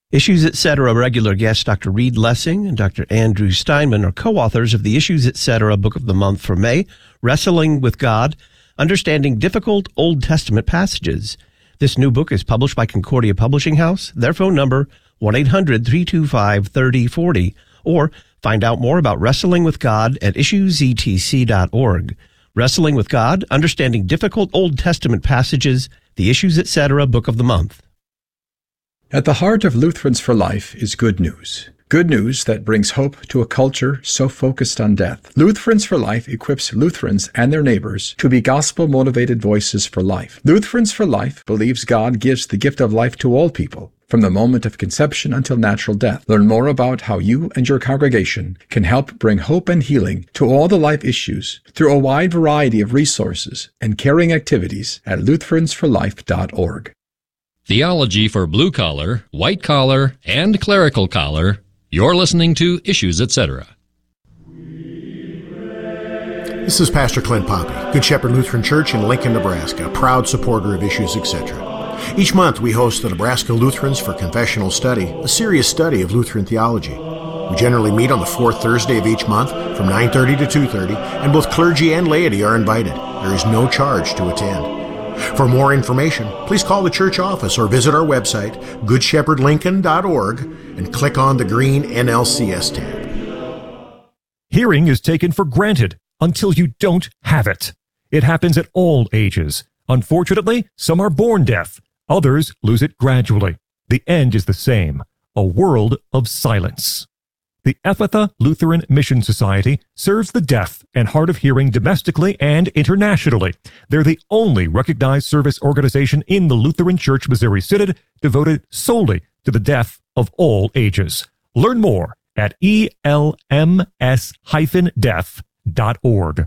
Issues Etc. regular guests Dr. Reed Lessing and Dr. Andrew Steinman are co-authors of the Issues Etc. Book of the Month for May, Wrestling with God, Understanding Difficult Old Testament Passages. This new book is published by Concordia Publishing House. Their phone number, 1-800-325-3040, or find out more about Wrestling with God at issuesetc.org. Wrestling with God, Understanding Difficult Old Testament Passages, the Issues Etc. Book of the Month. At the heart of Lutherans for Life is good news. Good news that brings hope to a culture so focused on death. Lutherans for Life equips Lutherans and their neighbors to be gospel-motivated voices for life. Lutherans for Life believes God gives the gift of life to all people, from the moment of conception until natural death. Learn more about how you and your congregation can help bring hope and healing to all the life issues through a wide variety of resources and caring activities at lutheransforlife.org. Theology for blue collar, white collar, and clerical collar. You're listening to Issues Etc. This is Pastor Clint Poppy, Good Shepherd Lutheran Church in Lincoln, Nebraska, a proud supporter of Issues Etc. Each month we host the Nebraska Lutherans for Confessional Study, a serious study of Lutheran theology. We generally meet on the fourth Thursday of each month from 9:30 to 2:30, and both clergy and laity are invited. There is no charge to attend. For more information, please call the church office or visit our website, goodshepherdlincoln.org, and click on the green NLCS tab. Hearing is taken for granted until you don't have it. It happens at all ages. Unfortunately, some are born deaf. Others lose it gradually. The end is the same, a world of silence. The Ephatha Lutheran Mission Society serves the deaf and hard of hearing domestically and internationally. They're the only recognized service organization in the Lutheran Church Missouri Synod devoted solely to the deaf of all ages. Learn more at elms-deaf.org.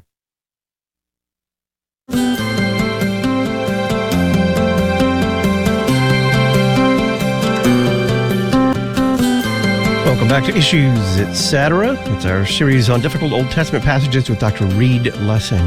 Welcome back to Issues Etc. It's our series on difficult Old Testament passages with Dr. Reed Lessing.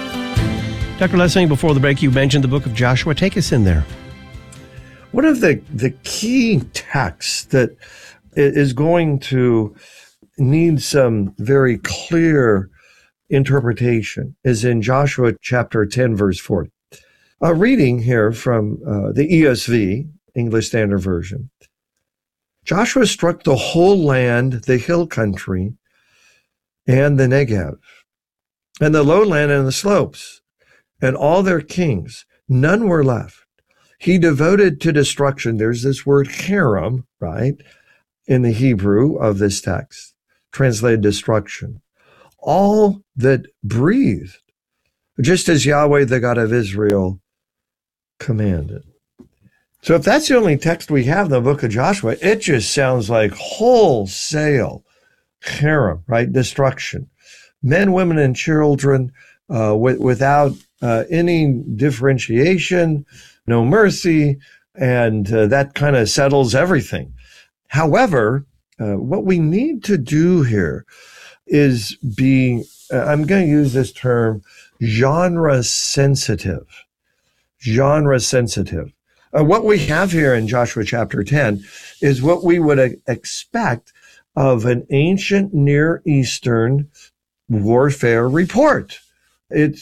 Dr. Lessing, before the break, you mentioned the book of Joshua. Take us in there. One of the key texts that is going to need some very clear interpretation is in Joshua chapter 10, verse 40. A reading here from the ESV, English Standard Version. Joshua struck the whole land, the hill country, and the Negev, and the lowland and the slopes, and all their kings. None were left. He devoted to destruction. There's this word harem, right, in the Hebrew of this text, translated destruction. All that breathed, just as Yahweh, the God of Israel, commanded. So if that's the only text we have in the book of Joshua, it just sounds like wholesale harem, right? Destruction. Men, women, and children without any differentiation, no mercy, and that kind of settles everything. However, what we need to do here is be, I'm going to use this term, genre sensitive. Genre sensitive. What we have here in Joshua chapter 10 is what we would expect of an ancient Near Eastern warfare report. It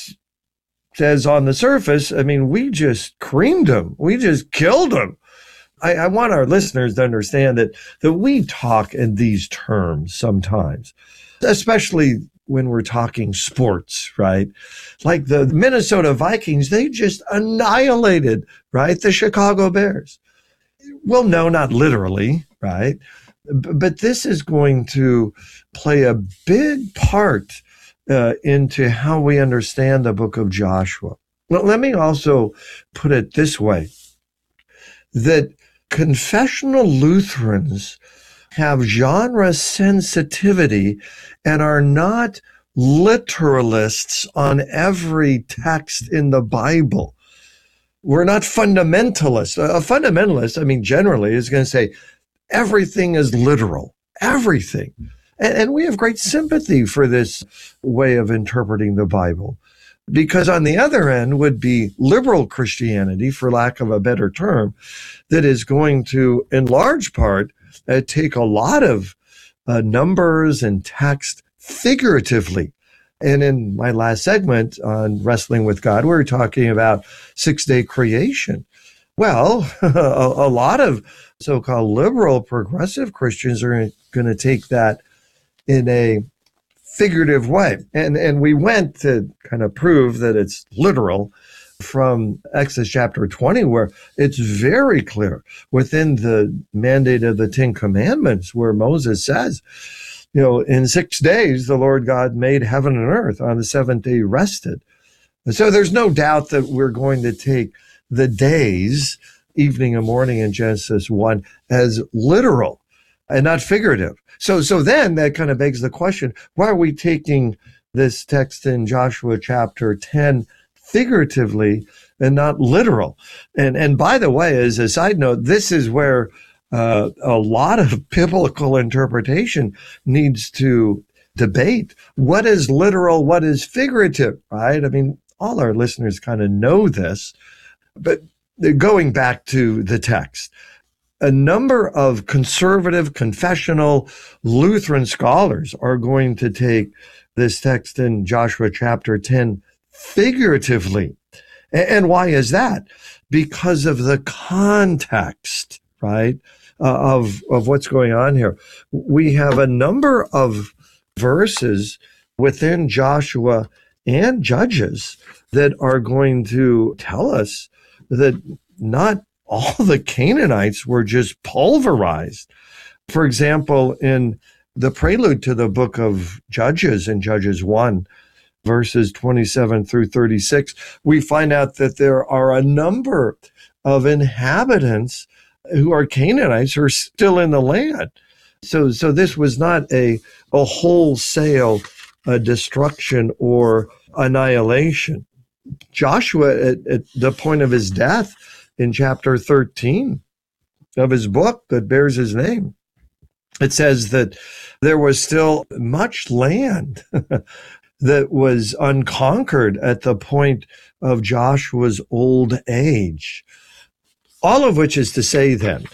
says on the surface, I mean, we just creamed them. We just killed them. I want our listeners to understand that we talk in these terms sometimes, especially when we're talking sports, right? Like the Minnesota Vikings, they just annihilated, right, the Chicago Bears. Well, no, not literally, right? But this is going to play a big part into how we understand the book of Joshua. Well, let me also put it this way, that confessional Lutherans have genre sensitivity and are not literalists on every text in the Bible. We're not fundamentalists. A fundamentalist, I mean, generally is going to say everything is literal, everything. And we have great sympathy for this way of interpreting the Bible. Because on the other end would be liberal Christianity, for lack of a better term, that is going to, in large part, take a lot of numbers and text figuratively. And in my last segment on Wrestling with God, we were talking about six-day creation. Well, a lot of so-called liberal progressive Christians are going to take that in a figurative way. And we went to kind of prove that it's literal from Exodus chapter 20, where it's very clear within the mandate of the Ten Commandments, where Moses says, in 6 days, the Lord God made heaven and earth. On the seventh day, he rested. And so there's no doubt that we're going to take the days, evening and morning in Genesis 1, as literal and not figurative. So then that kind of begs the question, why are we taking this text in Joshua chapter 10 figuratively and not literal? And by the way, as a side note, this is where a lot of biblical interpretation needs to debate. What is literal? What is figurative, right? I mean, all our listeners kind of know this, but going back to the text, a number of conservative, confessional Lutheran scholars are going to take this text in Joshua chapter 10 figuratively. And why is that? Because of the context, right, of what's going on here. We have a number of verses within Joshua and Judges that are going to tell us that not all the Canaanites were just pulverized. For example, in the prelude to the book of Judges, in Judges 1, verses 27 through 36, we find out that there are a number of inhabitants who are Canaanites who are still in the land. So this was not a wholesale destruction or annihilation. Joshua, at the point of his death, in chapter 13 of his book that bears his name, it says that there was still much land that was unconquered at the point of Joshua's old age. All of which is to say then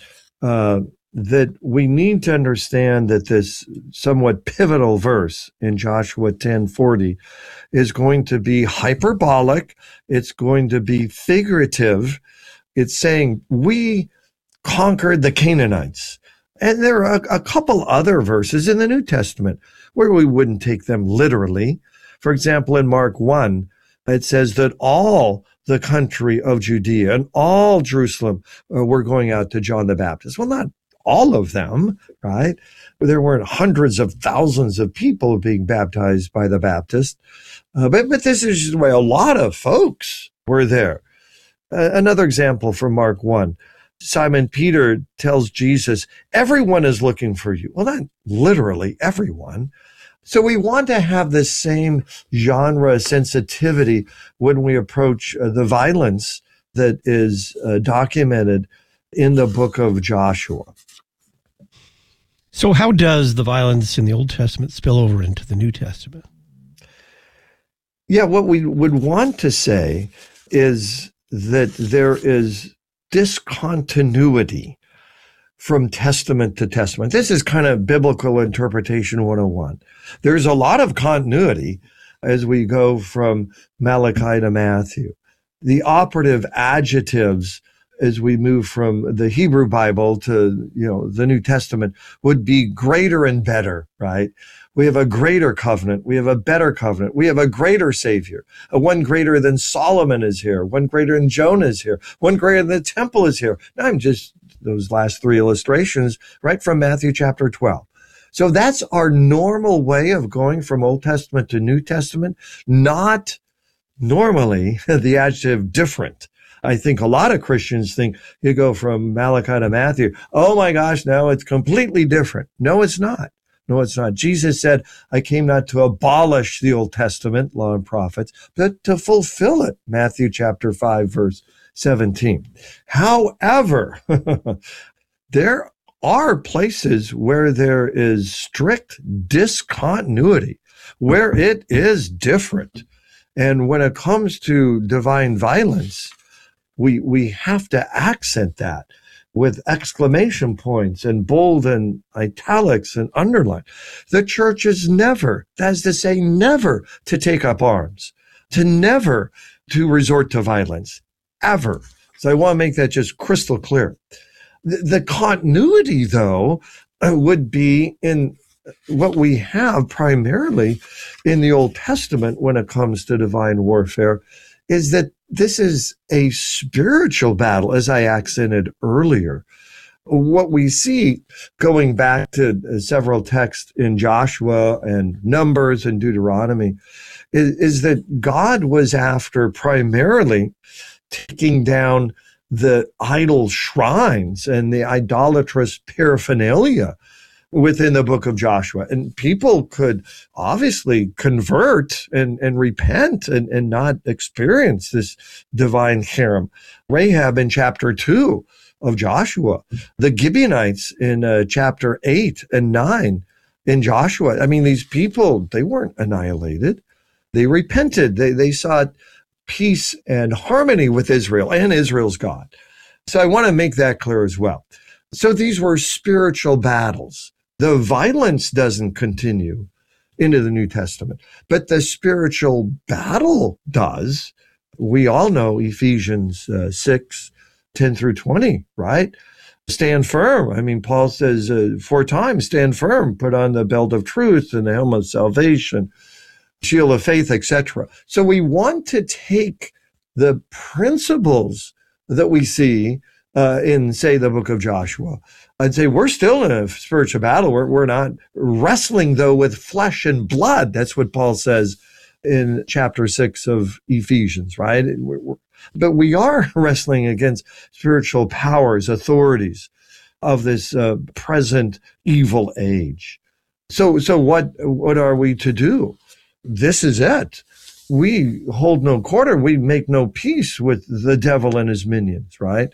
that we need to understand that this somewhat pivotal verse in Joshua 10:40 is going to be hyperbolic. It's going to be figurative. It's saying we conquered the Canaanites. And there are a couple other verses in the New Testament where we wouldn't take them literally. For example, in Mark 1, it says that all the country of Judea and all Jerusalem were going out to John the Baptist. Well, not all of them, right? There weren't hundreds of thousands of people being baptized by the Baptist. But this is just the way a lot of folks were there. Another example from Mark 1, Simon Peter tells Jesus, everyone is looking for you. Well, not literally everyone. So we want to have the same genre sensitivity when we approach the violence that is documented in the book of Joshua. So how does the violence in the Old Testament spill over into the New Testament? Yeah, what we would want to say is that there is discontinuity from testament to testament. This is kind of biblical interpretation 101. There's a lot of continuity as we go from Malachi to Matthew. The operative adjectives as we move from the Hebrew Bible to, the New Testament would be greater and better, right? We have a greater covenant. We have a better covenant. We have a greater Savior. One greater than Solomon is here. One greater than Jonah is here. One greater than the temple is here. Now I'm just those last three illustrations right from Matthew chapter 12. So that's our normal way of going from Old Testament to New Testament, not normally the adjective different. I think a lot of Christians think you go from Malachi to Matthew. Oh my gosh, now it's completely different. No, it's not. No, it's not. Jesus said, I came not to abolish the Old Testament, law and prophets, but to fulfill it. Matthew chapter 5, verse 17. However, there are places where there is strict discontinuity, where it is different. And when it comes to divine violence, we have to accent that with exclamation points and bold and italics and underline. The church is never, that is to say, never to take up arms, to never to resort to violence, ever. So I want to make that just crystal clear. The continuity, though, would be in what we have primarily in the Old Testament when it comes to divine warfare, is that this is a spiritual battle, as I accented earlier. What we see going back to several texts in Joshua and Numbers and Deuteronomy is that God was after primarily taking down the idol shrines and the idolatrous paraphernalia within the book of Joshua. And people could obviously convert and repent and not experience this divine harem. Rahab in chapter 2 of Joshua, the Gibeonites in chapter 8 and 9 in Joshua. I mean, these people, they weren't annihilated. They repented. They sought peace and harmony with Israel and Israel's God. So I want to make that clear as well. So these were spiritual battles. The violence doesn't continue into the New Testament, but the spiritual battle does. We all know Ephesians 6, 10 through 20, right? Stand firm. I mean, Paul says 4 times, stand firm, put on the belt of truth and the helmet of salvation, shield of faith, etc. So we want to take the principles that we see in, say, the book of Joshua. I'd say we're still in a spiritual battle. We're not wrestling, though, with flesh and blood. That's what Paul says in chapter 6 of Ephesians, right? But we are wrestling against spiritual powers, authorities of this present evil age. So what are we to do? This is it. We hold no quarter. We make no peace with the devil and his minions, right?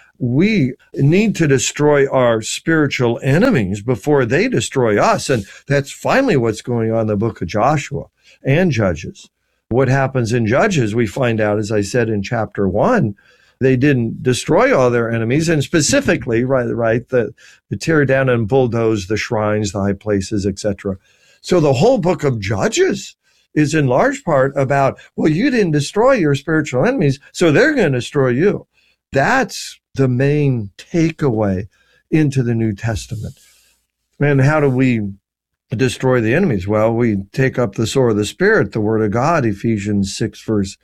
We need to destroy our spiritual enemies before they destroy us. And that's finally what's going on in the book of Joshua and Judges. What happens in Judges, we find out, as I said in chapter 1, they didn't destroy all their enemies, and specifically, the tear down and bulldoze the shrines, the high places, etc. So the whole book of Judges is in large part about, well, you didn't destroy your spiritual enemies, so they're going to destroy you. That's the main takeaway into the New Testament. And how do we destroy the enemies? Well, we take up the sword of the Spirit, the Word of God, Ephesians 6, verse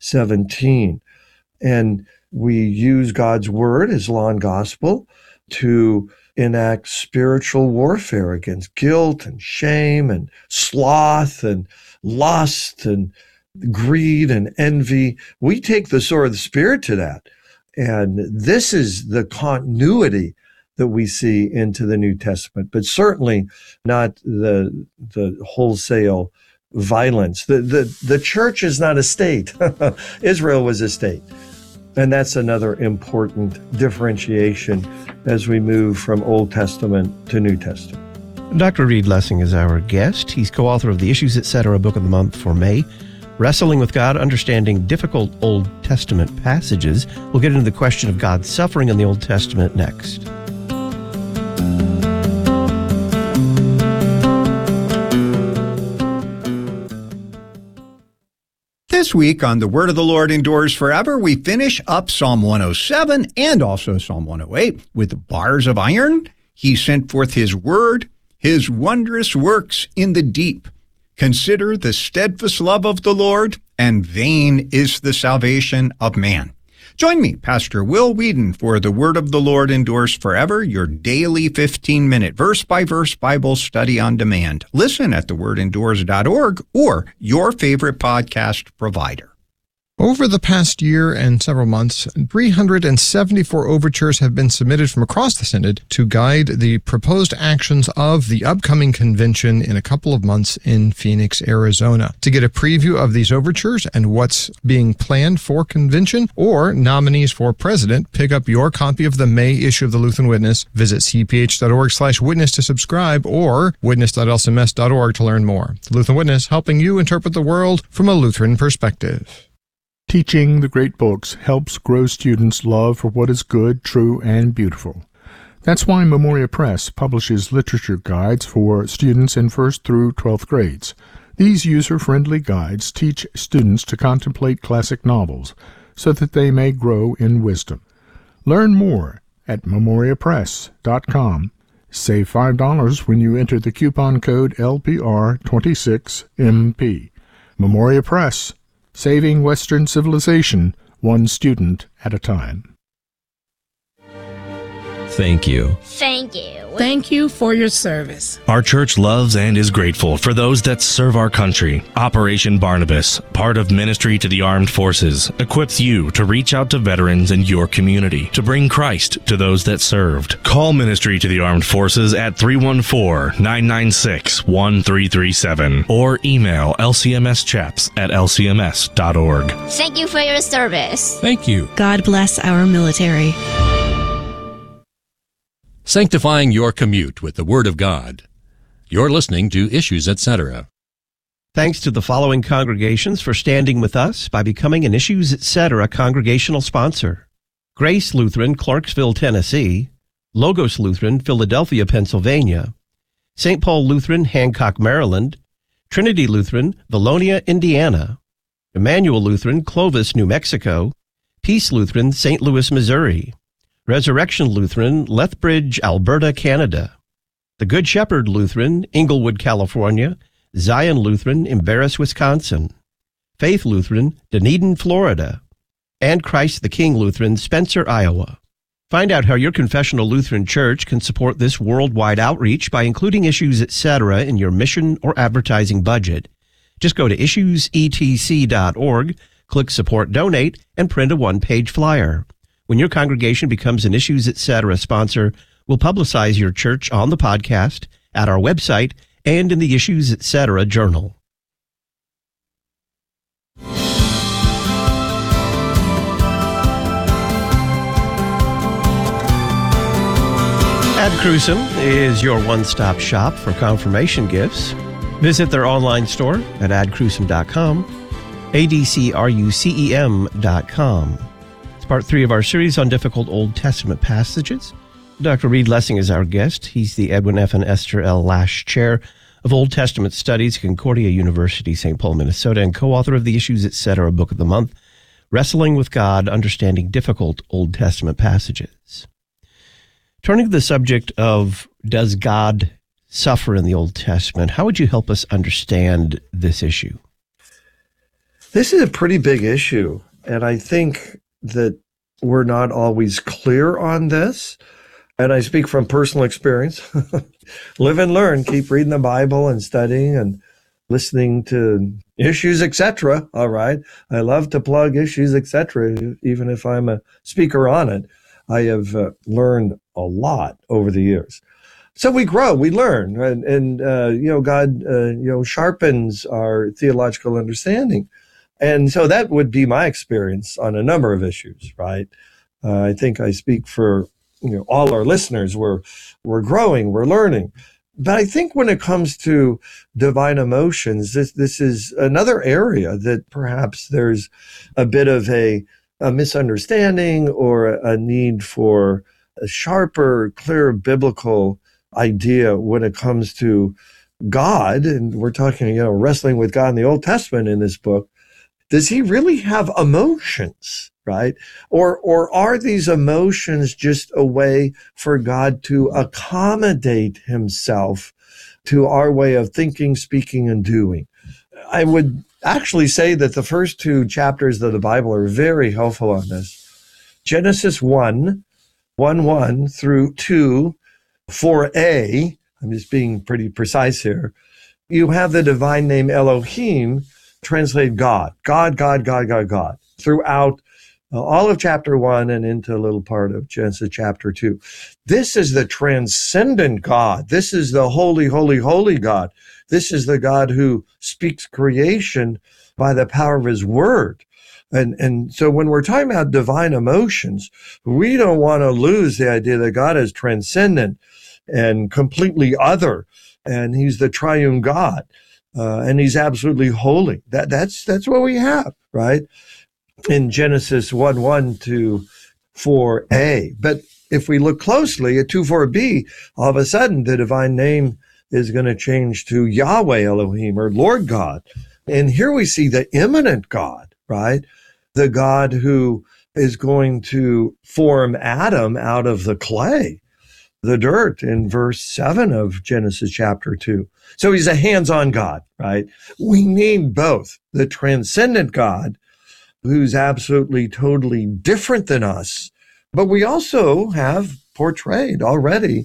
17. And we use God's Word as law and gospel to enact spiritual warfare against guilt and shame and sloth and lust and greed and envy. We take the sword of the Spirit to that. And this is the continuity that we see into the New Testament, but certainly not the wholesale violence. The church is not a state. Israel was a state. And that's another important differentiation as we move from Old Testament to New Testament. Dr. Reed Lessing is our guest. He's co-author of the Issues, Etc. Book of the Month for May, Wrestling with God, Understanding Difficult Old Testament Passages. We'll get into the question of God's suffering in the Old Testament next. This week on The Word of the Lord Endures Forever, we finish up Psalm 107 and also Psalm 108 with bars of iron. He sent forth his word, his wondrous works in the deep. Consider the steadfast love of the Lord, and vain is the salvation of man. Join me, Pastor Will Whedon, for The Word of the Lord Endures Forever, your daily 15-minute verse-by-verse Bible study on demand. Listen at thewordendures.org or your favorite podcast provider. Over the past year and several months, 374 overtures have been submitted from across the Synod to guide the proposed actions of the upcoming convention in a couple of months in Phoenix, Arizona. To get a preview of these overtures and what's being planned for convention or nominees for president, pick up your copy of the May issue of the Lutheran Witness. Visit cph.org/witness to subscribe or witness.lcms.org to learn more. The Lutheran Witness, helping you interpret the world from a Lutheran perspective. Teaching the great books helps grow students' love for what is good, true, and beautiful. That's why Memoria Press publishes literature guides for students in 1st through 12th grades. These user-friendly guides teach students to contemplate classic novels so that they may grow in wisdom. Learn more at memoriapress.com. Save $5 when you enter the coupon code LPR26MP. Memoria Press, saving Western civilization one student at a time. Thank you. Thank you. Thank you for your service. Our church loves and is grateful for those that serve our country. Operation Barnabas, part of Ministry to the Armed Forces, equips you to reach out to veterans in your community to bring Christ to those that served. Call Ministry to the Armed Forces at 314-996-1337 or email lcmschaps@lcms.org. Thank you for your service. Thank you. God bless our military. Sanctifying your commute with the Word of God. You're listening to Issues, Etc. Thanks to the following congregations for standing with us by becoming an Issues, Etc. congregational sponsor: Grace Lutheran, Clarksville, Tennessee; Logos Lutheran, Philadelphia, Pennsylvania; St. Paul Lutheran, Hancock, Maryland; Trinity Lutheran, Valonia, Indiana; Emmanuel Lutheran, Clovis, New Mexico; Peace Lutheran, St. Louis, Missouri; Resurrection Lutheran, Lethbridge, Alberta, Canada; The Good Shepherd Lutheran, Inglewood, California; Zion Lutheran, Embarrass, Wisconsin; Faith Lutheran, Dunedin, Florida; and Christ the King Lutheran, Spencer, Iowa. Find out how your confessional Lutheran church can support this worldwide outreach by including Issues, Etc. in your mission or advertising budget. Just go to issuesetc.org, click Support Donate, and print a one-page flyer. When your congregation becomes an Issues, Etc. sponsor, we'll publicize your church on the podcast, at our website, and in the Issues, Etc. journal. Ad Crucem is your one-stop shop for confirmation gifts. Visit their online store at adcrucem.com, adcrucem.com. Part 3 of our series on difficult Old Testament passages. Dr. Reed Lessing is our guest. He's the Edwin F. and Esther L. Lash Chair of Old Testament Studies, Concordia University, St. Paul, Minnesota, and co-author of the Issues, Etc. Book of the Month, Wrestling with God, Understanding Difficult Old Testament Passages. Turning to the subject of, does God suffer in the Old Testament, how would you help us understand this issue? This is a pretty big issue, and I think that we're not always clear on this. And I speak from personal experience. Live and learn. Keep reading the Bible and studying and listening to Issues, Etc. All right. I love to plug Issues, Etc. Even if I'm a speaker on it. I have learned a lot over the years. So we grow, we learn, and God, sharpens our theological understanding. And so that would be my experience on a number of issues, right? I think I speak for all our listeners. We're growing, we're learning. But I think when it comes to divine emotions, this is another area that perhaps there's a bit of a misunderstanding or a need for a sharper, clearer biblical idea when it comes to God. And we're talking, wrestling with God in the Old Testament in this book. Does he really have emotions, right? Or are these emotions just a way for God to accommodate himself to our way of thinking, speaking, and doing? I would actually say that the first 2 chapters of the Bible are very helpful on this. Genesis 1:1 through 2:4a, I'm just being pretty precise here. You have the divine name Elohim, translated God. God. throughout all of chapter 1 and into a little part of Genesis chapter 2. This is the transcendent God. This is the holy, holy, holy God. This is the God who speaks creation by the power of his word. And so when we're talking about divine emotions, we don't want to lose the idea that God is transcendent and completely other, and he's the triune God, and he's absolutely holy. That's what we have, right? In Genesis 1:1 to 4a. But if we look closely at 2:4b, all of a sudden the divine name is going to change to Yahweh Elohim, or Lord God. And here we see the immanent God, right? The God who is going to form Adam out of the clay, the dirt, in verse 7 of Genesis chapter 2. So he's a hands-on God, right? We need both the transcendent God, who's absolutely, totally different than us, but we also have portrayed already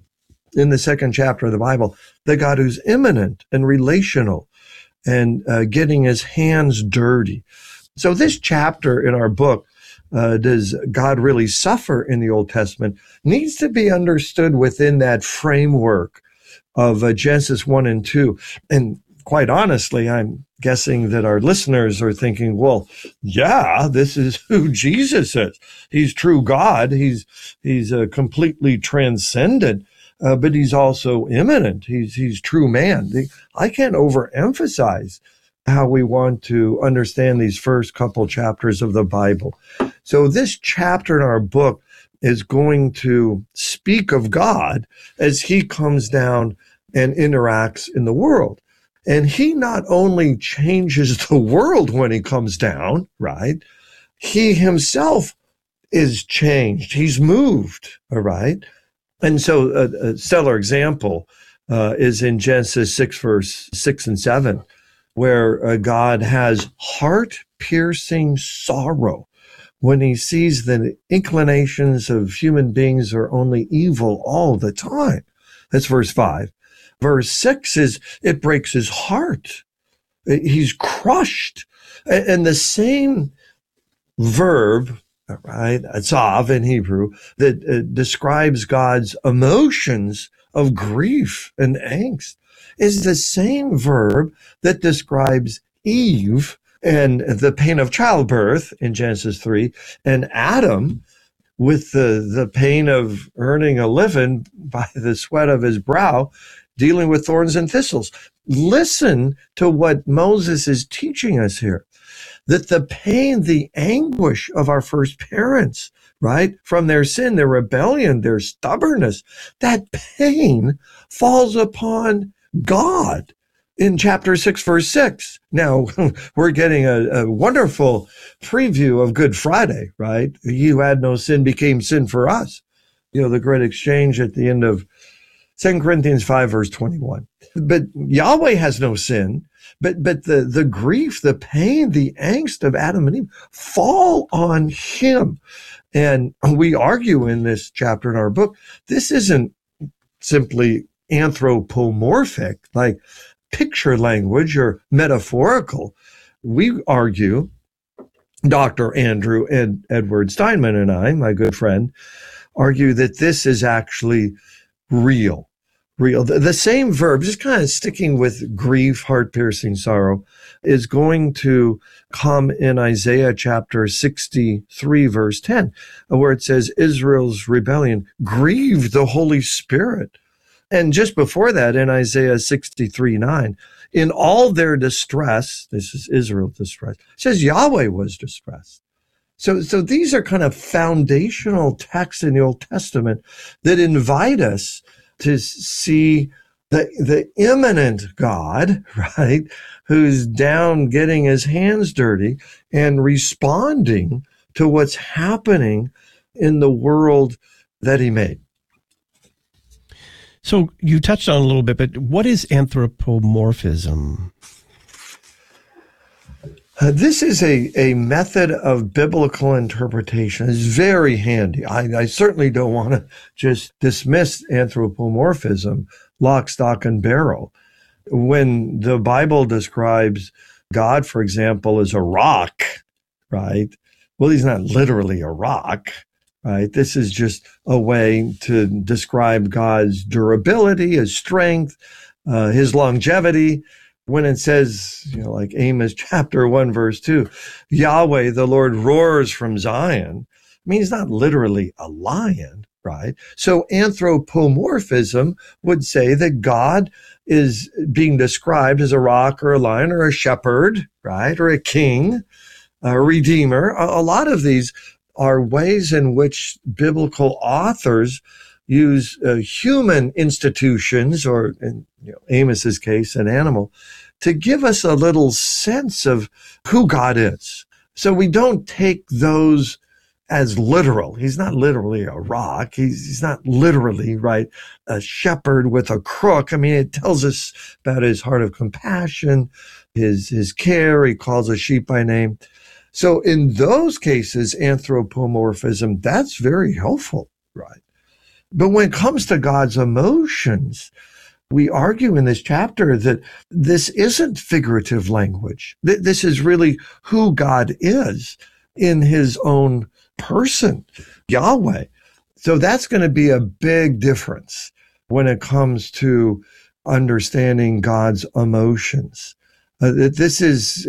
in the second chapter of the Bible, the God who's immanent and relational and getting his hands dirty. So this chapter in our book, Does God Really Suffer in the Old Testament, needs to be understood within that framework of Genesis 1 and 2. And quite honestly, I'm guessing that our listeners are thinking, well, yeah, this is who Jesus is. He's true God. He's completely transcendent, but he's also immanent. He's true man. I can't overemphasize how we want to understand these first couple chapters of the Bible. So this chapter in our book is going to speak of God as he comes down and interacts in the world. And he not only changes the world when he comes down, right? He himself is changed. He's moved, all right? And so a stellar example is in Genesis 6, verse 6 and 7, where God has heart-piercing sorrow when he sees the inclinations of human beings are only evil all the time. That's verse 5. Verse 6 is, it breaks his heart. He's crushed. And the same verb, right, atzav in Hebrew, that describes God's emotions of grief and angst, is the same verb that describes Eve and the pain of childbirth in Genesis 3, and Adam with the pain of earning a living by the sweat of his brow, dealing with thorns and thistles. Listen to what Moses is teaching us here, that the pain, the anguish of our first parents, right, from their sin, their rebellion, their stubbornness, that pain falls upon God in chapter 6, verse 6. Now, we're getting a wonderful preview of Good Friday, right? He who had no sin became sin for us. You know, the great exchange at the end of 2 Corinthians 5, verse 21. But Yahweh has no sin, but the grief, the pain, the angst of Adam and Eve fall on him. And we argue in this chapter in our book, this isn't simply anthropomorphic, like picture language or metaphorical. We argue, Dr. Andrew and Edward Steinman and I, my good friend, argue that this is actually real. The same verb, just kind of sticking with grief, heart-piercing sorrow, is going to come in Isaiah chapter 63, verse 10, where it says, Israel's rebellion grieved the Holy Spirit. And just before that, in Isaiah 63, 9, in all their distress, this is Israel's distress, it says Yahweh was distressed. So these are kind of foundational texts in the Old Testament that invite us to see the immanent God, right, who's down getting his hands dirty and responding to what's happening in the world that he made. So you touched on it a little bit, but what is anthropomorphism? This is a method of biblical interpretation. It's very handy. I certainly don't want to just dismiss anthropomorphism, lock, stock, and barrel. When the Bible describes God, for example, as a rock, right? Well, he's not literally a rock, right? This is just a way to describe God's durability, his strength, his longevity. When it says, like Amos chapter 1, verse 2, Yahweh, the Lord, roars from Zion, I mean, he's not literally a lion, right? So anthropomorphism would say that God is being described as a rock or a lion or a shepherd, right? Or a king, a redeemer. A lot of these are ways in which biblical authors use human institutions, or in Amos's case, an animal, to give us a little sense of who God is. So we don't take those as literal. He's not literally a rock. He's not literally, right, a shepherd with a crook. I mean, it tells us about his heart of compassion, his care. He calls a sheep by name. So in those cases, anthropomorphism, that's very helpful, right? But when it comes to God's emotions, we argue in this chapter that this isn't figurative language. This is really who God is in his own person, Yahweh. So that's going to be a big difference when it comes to understanding God's emotions. This is,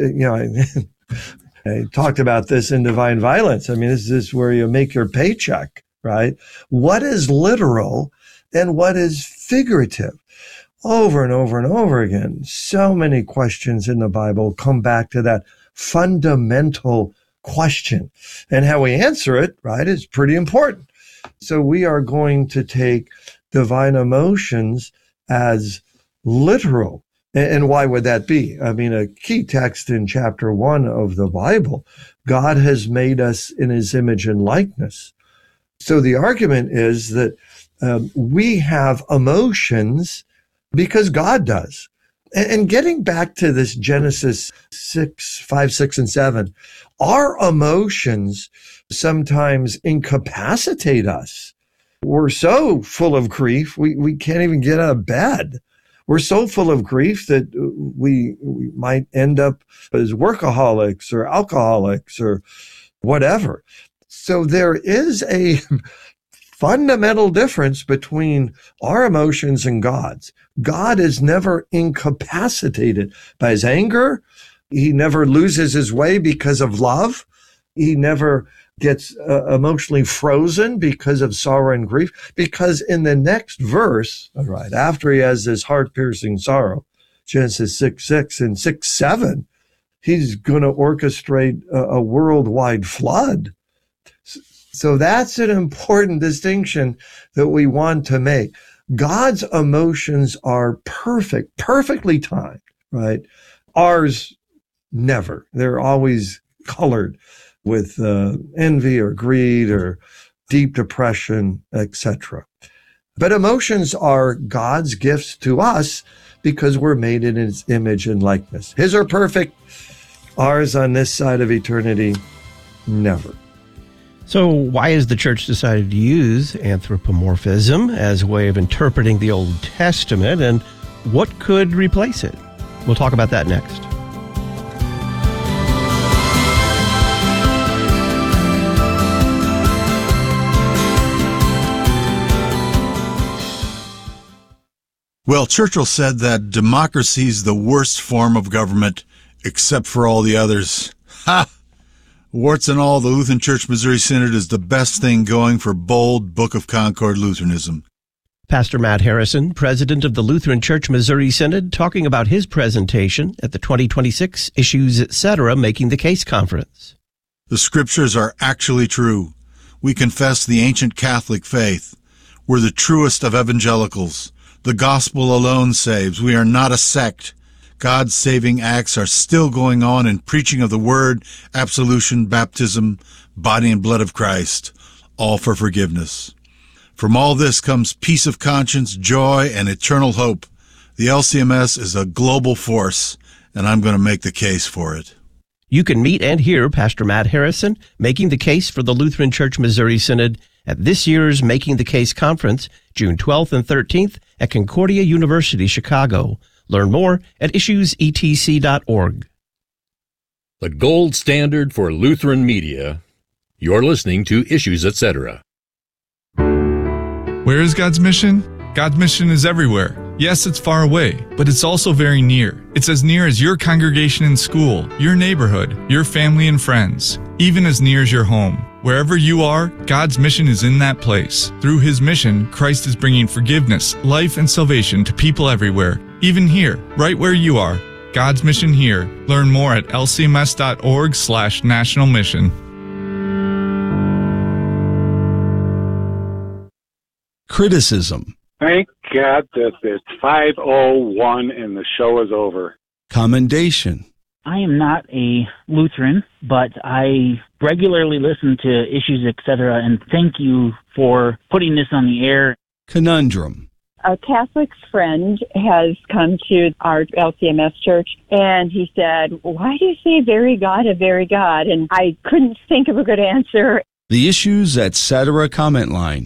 I talked about this in Divine Violence. I mean, this is where you make your paycheck, right? What is literal and what is figurative? Over and over and over again, so many questions in the Bible come back to that fundamental question. And how we answer it, right, is pretty important. So we are going to take divine emotions as literal. And why would that be? I mean, a key text in chapter 1 of the Bible, God has made us in his image and likeness. So the argument is that we have emotions because God does. And getting back to this Genesis 5, 6, and 7, our emotions sometimes incapacitate us. We're so full of grief, we can't even get out of bed. We're so full of grief that we might end up as workaholics or alcoholics or whatever. So there is a fundamental difference between our emotions and God's. God is never incapacitated by his anger. He never loses his way because of love. He never gets emotionally frozen because of sorrow and grief. Because in the next verse, right after he has this heart-piercing sorrow, Genesis 6:6 and 6:7, he's going to orchestrate a worldwide flood. So that's an important distinction that we want to make. God's emotions are perfect, perfectly timed, right? Ours, never. They're always colored with envy or greed or deep depression, etc. But emotions are God's gifts to us because we're made in his image and likeness. His are perfect. Ours on this side of eternity, never. So why has the church decided to use anthropomorphism as a way of interpreting the Old Testament, and what could replace it? We'll talk about that next. Well, Churchill said that democracy's the worst form of government, except for all the others. Ha! Warts and all, the Lutheran Church Missouri Synod is the best thing going for bold Book of Concord Lutheranism. Pastor Matt Harrison, president of the Lutheran Church Missouri Synod, talking about his presentation at the 2026 Issues Etc. Making the Case Conference. The scriptures are actually true. We confess the ancient Catholic faith. We're the truest of evangelicals. The gospel alone saves. We are not a sect. God's saving acts are still going on in preaching of the word, absolution, baptism, body and blood of Christ, all for forgiveness. From all this comes peace of conscience, joy, and eternal hope. The LCMS is a global force, and I'm going to make the case for it. You can meet and hear Pastor Matt Harrison making the case for the Lutheran Church Missouri Synod at this year's Making the Case Conference, June 12th and 13th at Concordia University, Chicago. Learn more at issuesetc.org. the gold standard for Lutheran media. You're listening to Issues, Etc. Where is God's mission? God's mission is everywhere. Yes, it's far away, but it's also very near. It's as near as your congregation in school, your neighborhood, your family and friends, even as near as your home. Wherever you are, God's mission is in that place. Through His mission, Christ is bringing forgiveness, life, and salvation to people everywhere, even here, right where you are. God's mission here. Learn more at lcms.org/national mission. Criticism. Thank God that it's 5:01 and the show is over. Commendation. I am not a Lutheran, but I regularly listen to Issues, Etc., and thank you for putting this on the air. Conundrum. A Catholic friend has come to our LCMS church, and he said, "Why do you say very God, a very God?" And I couldn't think of a good answer. The Issues, Etc. comment line,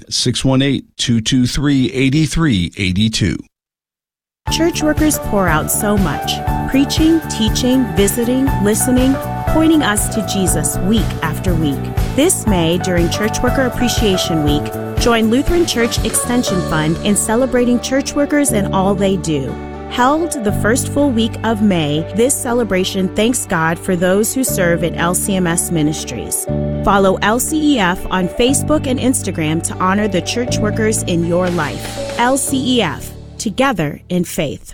618-223-8382. Church workers pour out so much, preaching, teaching, visiting, listening, pointing us to Jesus week after week. This May, during Church Worker Appreciation Week, join Lutheran Church Extension Fund in celebrating church workers and all they do. Held the first full week of May, this celebration thanks God for those who serve in LCMS ministries. Follow LCEF on Facebook and Instagram to honor the church workers in your life. LCEF, together in faith.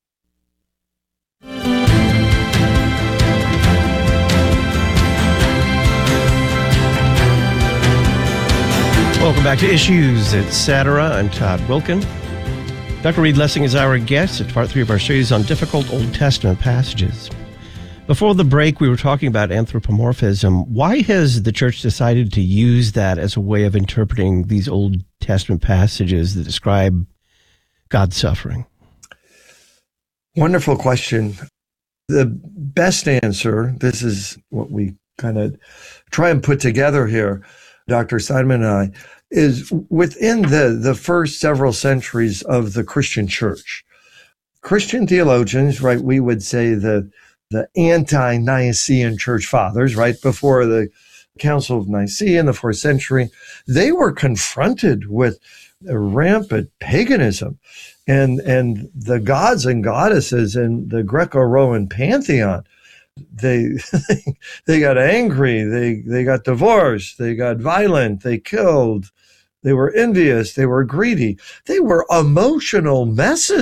Welcome back to Issues, Etc. I'm Todd Wilken. Dr. Reed Lessing is our guest. It's part 3 of our series on difficult Old Testament passages. Before the break, we were talking about anthropomorphism. Why has the church decided to use that as a way of interpreting these Old Testament passages that describe God's suffering? Wonderful question. The best answer, this is what we kind of try and put together here, Dr. Steinman and I, is within the first several centuries of the Christian church. Christian theologians, right, we would say the anti-Nicene church fathers, right, before the Council of Nicaea in the 4th century, they were confronted with rampant paganism and the gods and goddesses in the Greco-Roman pantheon. They got angry, they got divorced, they got violent, they killed, they were envious, they were greedy, they were emotional messes.